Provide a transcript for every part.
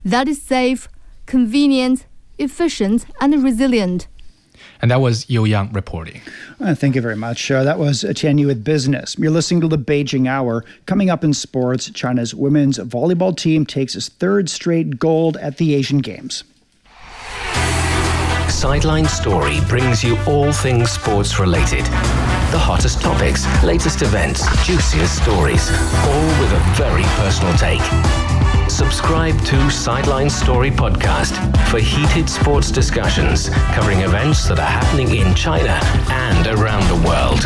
that is safe, convenient, efficient, and resilient. And that was Yu Yang reporting. Thank you very much. That was Tianyu with Business. You're listening to the Beijing Hour. Coming up in sports, China's women's volleyball team takes its third straight gold at the Asian Games. Sideline Story brings you all things sports related. The hottest topics, latest events, juiciest stories, all with a very personal take. Subscribe to Sideline Story Podcast for heated sports discussions covering events that are happening in China and around the world.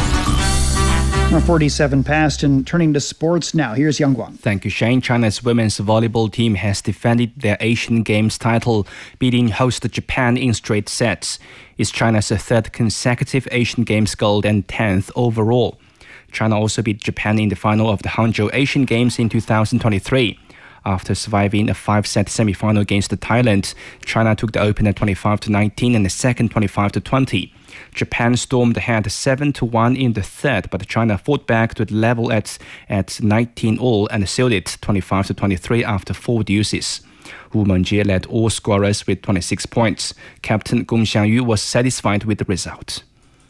47 past and turning to sports now. Here's Yang Guang. Thank you, Shane. China's women's volleyball team has defended their Asian Games title, beating host Japan in straight sets. It's China's third consecutive Asian Games gold and 10th overall. China also beat Japan in the final of the Hangzhou Asian Games in 2023. After surviving a 5-set semi-final against Thailand, China took the opener 25-19 and the second 25-20. Japan stormed ahead 7-1 in the third, but China fought back to the level at 19-all and sealed it 25-23 after 4 deuces. Wu Mengjie led all scorers with 26 points. Captain Gong Xiangyu was satisfied with the result.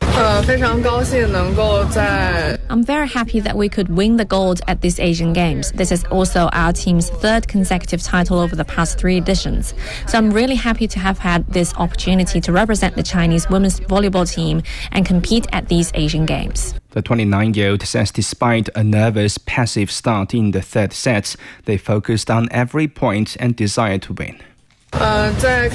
I'm very happy that we could win the gold at these Asian Games. This is also our team's third consecutive title over the past 3 editions. So I'm really happy to have had this opportunity to represent the Chinese women's volleyball team and compete at these Asian Games. The 29-year-old says despite a nervous, passive start in the third set, they focused on every point and desired to win. At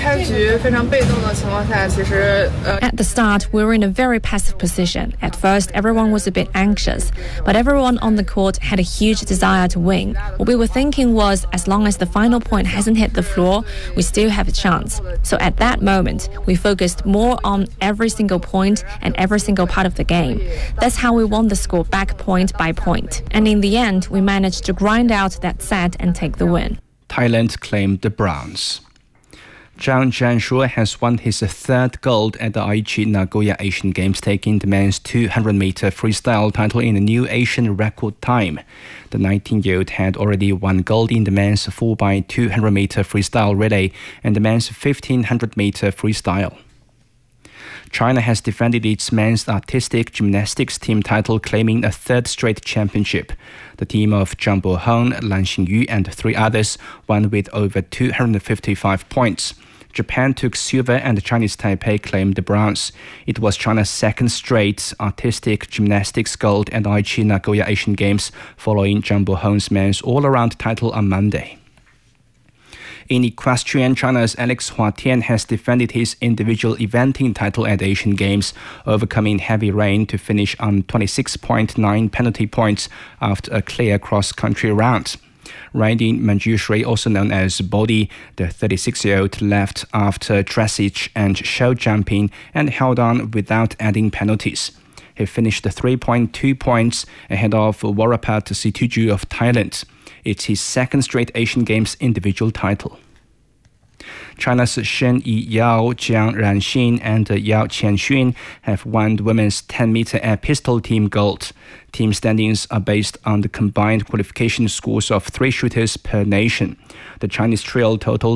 the start, we were in a very passive position. At first, everyone was a bit anxious, but everyone on the court had a huge desire to win. What we were thinking was, as long as the final point hasn't hit the floor, we still have a chance. So at that moment, we focused more on every single point and every single part of the game. That's how we won the score back point by point. And in the end, we managed to grind out that set and take the win. Thailand claimed the bronze. Zhang Zhanshuo has won his third gold at the Aichi Nagoya Asian Games, taking the men's 200-meter freestyle title in a new Asian record time. The 19-year-old had already won gold in the men's 4x200-meter freestyle relay and the men's 1500-meter freestyle. China has defended its men's artistic gymnastics team title, claiming a third straight championship. The team of Zhang Boheng, Lan Xingyu, and 3 others won with over 255 points. Japan took silver and Chinese Taipei claimed the bronze. It was China's second straight artistic gymnastics gold at Aichi Nagoya Asian Games, following Zhang Boheng's men's all-around title on Monday. In equestrian, China's Alex Huatian has defended his individual eventing title at Asian Games, overcoming heavy rain to finish on 26.9 penalty points after a clear cross-country round. Riding Manjushri, also known as Bodhi, the 36-year-old left after dressage and show jumping and held on without adding penalties. He finished 3.2 points ahead of Warapat Situju of Thailand. It's his second straight Asian Games individual title. China's Shen Yiyao, Jiang Ranxin, and Yao Qianxun have won the women's 10-meter air pistol team gold. Team standings are based on the combined qualification scores of 3 shooters per nation. The Chinese trio totaled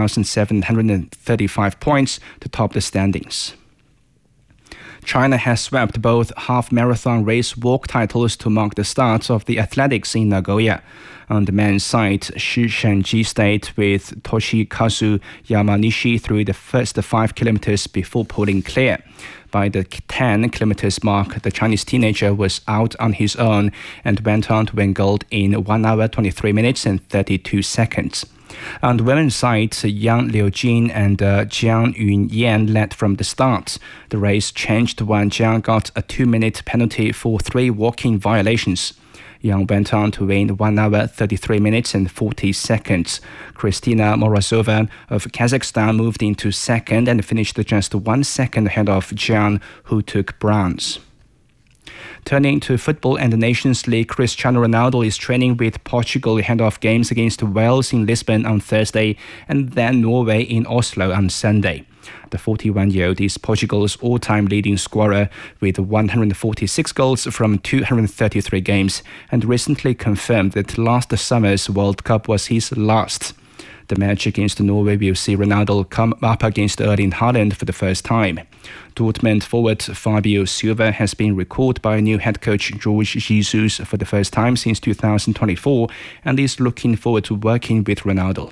1,735 points to top the standings. China has swept both half-marathon race walk titles to mark the start of the athletics in Nagoya. On the men's side, Shi Shenji stayed with Toshikazu Yamanishi through the first 5 kilometers before pulling clear. By the 10 kilometers mark, the Chinese teenager was out on his own and went on to win gold in 1 hour 23 minutes and 32 seconds. On the women's side, Yang Liujin and Jiang Yunyan led from the start. The race changed when Jiang got a 2-minute penalty for 3 walking violations. Yang went on to win 1 hour 33 minutes and 40 seconds. Kristina Morozova of Kazakhstan moved into second and finished just 1 second ahead of Jiang, who took bronze. Turning to football and the Nations League, Cristiano Ronaldo is training with Portugal ahead of games against Wales in Lisbon on Thursday and then Norway in Oslo on Sunday. The 41-year-old is Portugal's all-time leading scorer with 146 goals from 233 games and recently confirmed that last summer's World Cup was his last. The match against Norway will see Ronaldo come up against Erling Haaland for the first time. Dortmund forward Fabio Silva has been recalled by new head coach Jorge Jesus for the first time since 2024 and is looking forward to working with Ronaldo.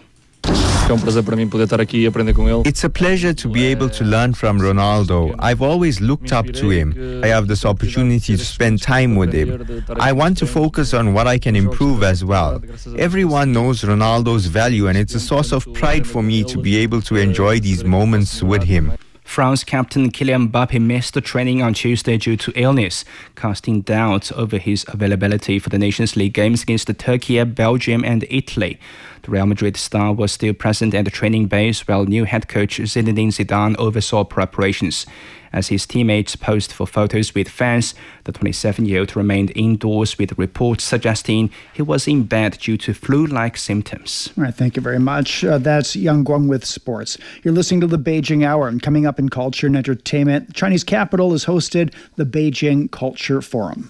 It's a pleasure to be able to learn from Ronaldo. I've always looked up to him. I have this opportunity to spend time with him. I want to focus on what I can improve as well. Everyone knows Ronaldo's value, and it's a source of pride for me to be able to enjoy these moments with him. France captain Kylian Mbappe missed the training on Tuesday due to illness, casting doubt over his availability for the Nations League games against Turkey, Belgium and Italy. The Real Madrid star was still present at the training base while new head coach Zinedine Zidane oversaw preparations. As his teammates posed for photos with fans, the 27-year-old remained indoors with reports suggesting he was in bed due to flu-like symptoms. All right, thank you very much. That's Yang Guang with sports. You're listening to the Beijing Hour, and coming up in culture and entertainment, the Chinese capital has hosted the Beijing Culture Forum.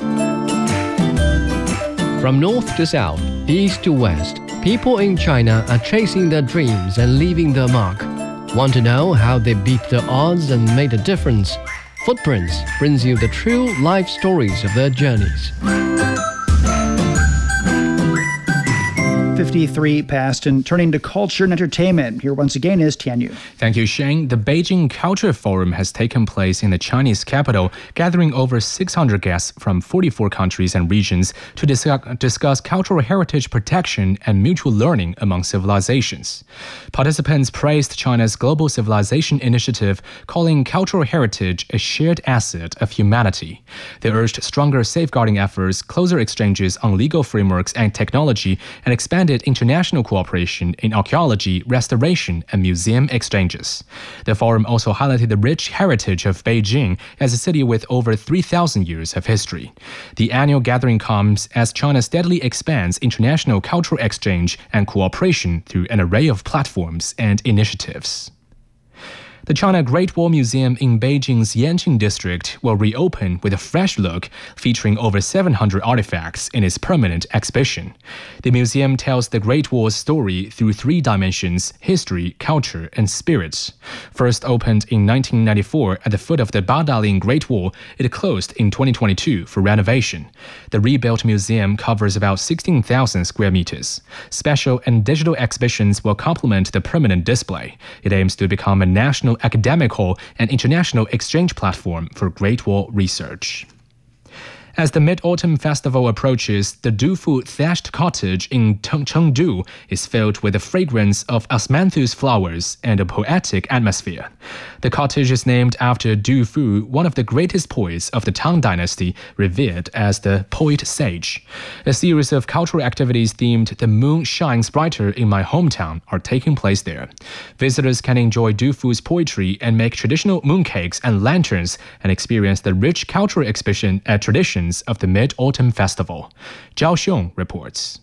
From north to south, east to west, people in China are chasing their dreams and leaving their mark. Want to know how they beat the odds and made a difference? Footprints brings you the true life stories of their journeys. 53 past, and turning to culture and entertainment. Here once again is Tianyu. Thank you, Shane. The Beijing Culture Forum has taken place in the Chinese capital, gathering over 600 guests from 44 countries and regions to discuss cultural heritage protection and mutual learning among civilizations. Participants praised China's Global Civilization Initiative, calling cultural heritage a shared asset of humanity. They urged stronger safeguarding efforts, closer exchanges on legal frameworks and technology, and expanded international cooperation in archaeology, restoration, and museum exchanges. The forum also highlighted the rich heritage of Beijing as a city with over 3,000 years of history. The annual gathering comes as China steadily expands international cultural exchange and cooperation through an array of platforms and initiatives. The China Great Wall Museum in Beijing's Yanqing district will reopen with a fresh look, featuring over 700 artifacts in its permanent exhibition. The museum tells the Great Wall's story through 3 dimensions: history, culture, and spirits. First opened in 1994 at the foot of the Badalin Great Wall, it closed in 2022 for renovation. The rebuilt museum covers about 16,000 square meters. Special and digital exhibitions will complement the permanent display. It aims to become a national academical and international exchange platform for Great Wall research. As the Mid-Autumn Festival approaches, the Dufu thatched cottage in Chengdu is filled with the fragrance of osmanthus flowers and a poetic atmosphere. The cottage is named after Du Fu, one of the greatest poets of the Tang Dynasty, revered as the poet sage. A series of cultural activities themed "The Moon Shines Brighter in My Hometown" are taking place there. Visitors can enjoy Du Fu's poetry and make traditional mooncakes and lanterns and experience the rich cultural exhibition traditions of the Mid-Autumn Festival. Zhao Xiong reports.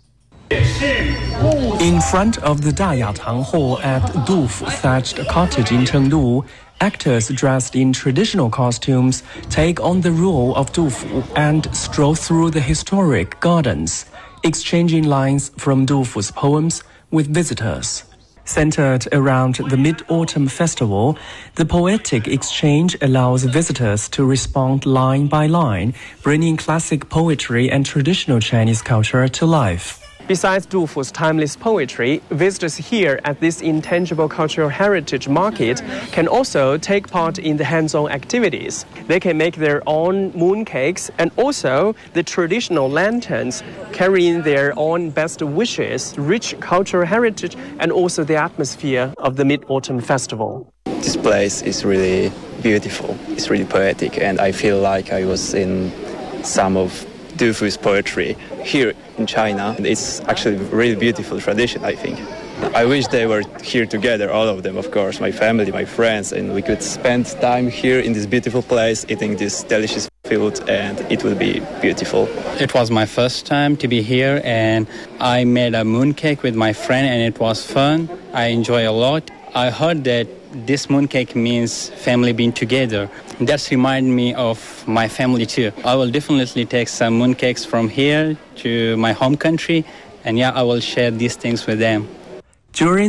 In front of the Dayatang Hall at Dufu Thatched Cottage in Chengdu, actors dressed in traditional costumes take on the role of Dufu and stroll through the historic gardens, exchanging lines from Dufu's poems with visitors. Centered around the Mid-Autumn Festival, the poetic exchange allows visitors to respond line by line, bringing classic poetry and traditional Chinese culture to life. Besides Du Fu's timeless poetry, visitors here at this intangible cultural heritage market can also take part in the hands-on activities. They can make their own mooncakes and also the traditional lanterns, carrying their own best wishes, rich cultural heritage, and also the atmosphere of the Mid-Autumn Festival. This place is really beautiful. It's really poetic, and I feel like I was in some of Du Fu's poetry here in China. It's actually a really beautiful tradition, I think. I wish they were here together, all of them, of course, my family, my friends, and we could spend time here in this beautiful place eating this delicious food, and it will be beautiful. It was my first time to be here, and I made a mooncake with my friend, and it was fun. I enjoy a lot. I heard that this mooncake means family being together. That's reminded me of my family too. I will definitely take some mooncakes from here to my home country, and I will share these things with them. During